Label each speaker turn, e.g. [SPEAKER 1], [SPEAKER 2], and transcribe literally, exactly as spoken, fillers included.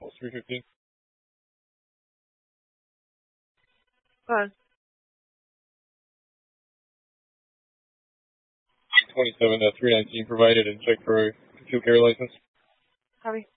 [SPEAKER 1] three fifteen.
[SPEAKER 2] Go ahead.
[SPEAKER 1] twenty-seven, uh, three nineteen provided and check for a concealed carry license.
[SPEAKER 2] Copy.